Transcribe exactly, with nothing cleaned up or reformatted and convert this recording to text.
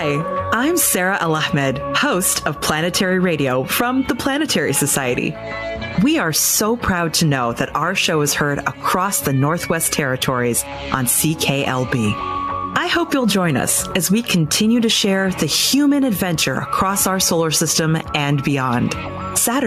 Hi, I'm Sarah Al-Ahmed, host of Planetary Radio from the Planetary Society. We are so proud to know that our show is heard across the Northwest Territories on C K L B. I hope you'll join us as we continue to share the human adventure across our solar system and beyond. Saturday